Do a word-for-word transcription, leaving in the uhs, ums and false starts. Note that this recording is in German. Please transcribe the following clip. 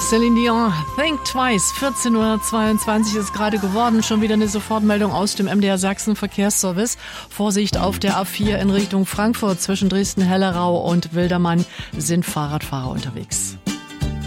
Celine Dion, Think Twice, vierzehn Uhr zweiundzwanzig ist gerade geworden. Schon wieder eine Sofortmeldung aus dem M D R Sachsen Verkehrsservice. Vorsicht auf der A vier in Richtung Frankfurt zwischen Dresden-Hellerau und Wildermann sind Fahrradfahrer unterwegs.